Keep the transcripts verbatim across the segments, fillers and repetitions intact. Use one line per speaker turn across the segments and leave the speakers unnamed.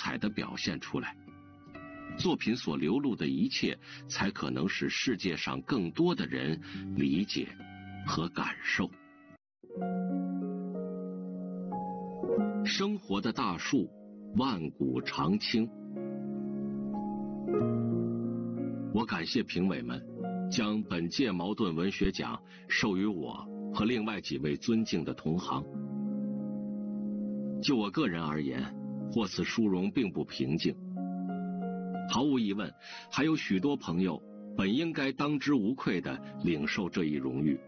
彩地表现出来。作品所流露的一切，才可能使世界上更多的人理解和感受。生活的大树，万古长青。我感谢评委们将本届茅盾文学奖授予我和另外几位尊敬的同行。就我个人而言，获此殊荣并不平静。毫无疑问，还有许多朋友本应该当之无愧地领受这一荣誉。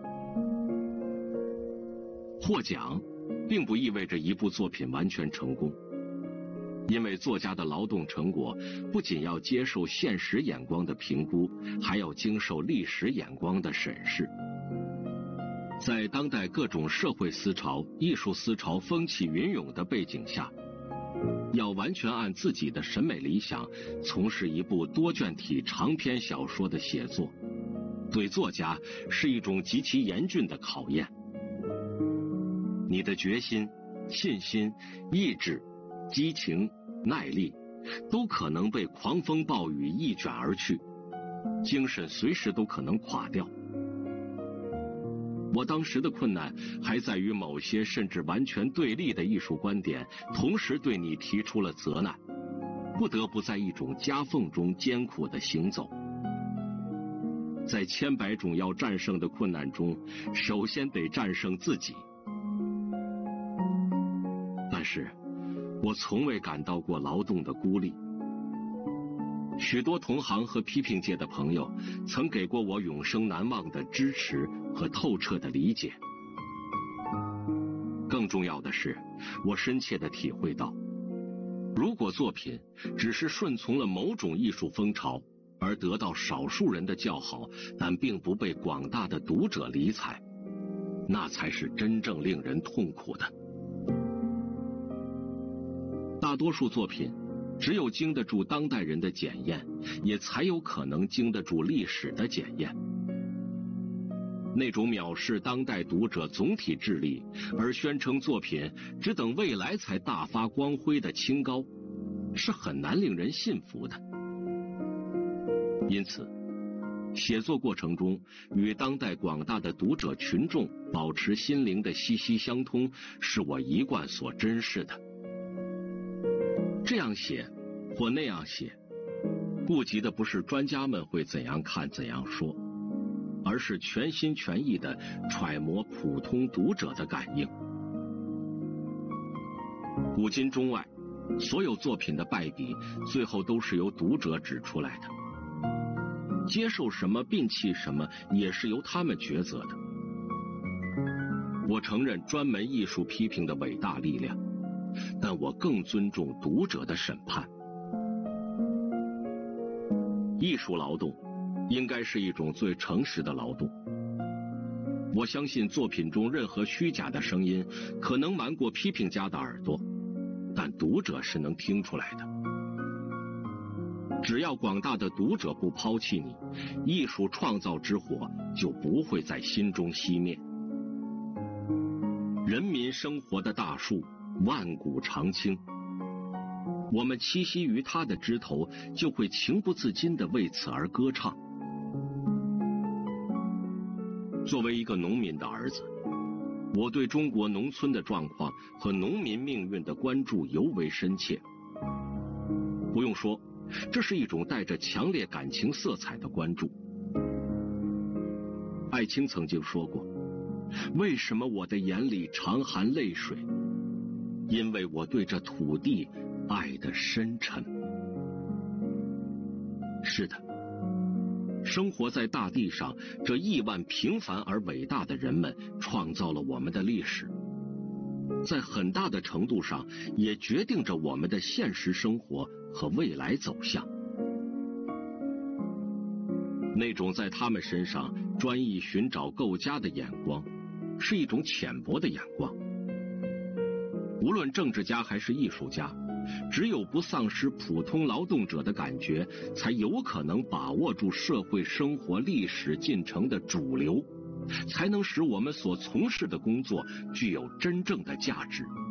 获奖并不意味着一部作品完全成功，因为作家的劳动成果不仅要接受现实眼光的评估，还要经受历史眼光的审视。在当代各种社会思潮、艺术思潮风起云涌的背景下，要完全按自己的审美理想从事一部多卷体长篇小说的写作，对作家是一种极其严峻的考验。你的决心、信心、意志、激情、耐力都可能被狂风暴雨一卷而去，精神随时都可能垮掉。我当时的困难还在于某些甚至完全对立的艺术观点同时对你提出了责难，不得不在一种夹缝中艰苦地行走。在千百种要战胜的困难中，首先得战胜自己。但是我从未感到过劳动的孤立。许多同行和批评界的朋友曾给过我永生难忘的支持和透彻的理解。更重要的是，我深切地体会到，如果作品只是顺从了某种艺术风潮，而得到少数人的叫好，但并不被广大的读者理睬，那才是真正令人痛苦的。大多数作品只有经得住当代人的检验，也才有可能经得住历史的检验。那种藐视当代读者总体智力，而宣称作品只等未来才大发光辉的清高，是很难令人信服的。因此，写作过程中与当代广大的读者群众保持心灵的息息相通，是我一贯所珍视的。这样写或那样写，顾及的不是专家们会怎样看怎样说，而是全心全意地揣摩普通读者的感应。古今中外，所有作品的败笔最后都是由读者指出来的，接受什么摒弃什么也是由他们抉择的。我承认专门艺术批评的伟大力量，但我更尊重读者的审判。艺术劳动应该是一种最诚实的劳动。我相信作品中任何虚假的声音可能瞒过批评家的耳朵，但读者是能听出来的。只要广大的读者不抛弃你，艺术创造之火就不会在心中熄灭。人民生活的大树，万古长青。我们栖息于它的枝头，就会情不自禁地为此而歌唱。作为一个农民的儿子，我对中国农村的状况和农民命运的关注尤为深切。不用说，这是一种带着强烈感情色彩的关注。艾青曾经说过，为什么我的眼里常含泪水？因为我对这土地爱得深沉。是的，生活在大地上这亿万平凡而伟大的人们创造了我们的历史，在很大的程度上也决定着我们的现实生活和未来走向。那种在他们身上专一寻找构家的眼光，是一种浅薄的眼光。无论政治家还是艺术家，只有不丧失普通劳动者的感觉，才有可能把握住社会生活历史进程的主流，才能使我们所从事的工作具有真正的价值。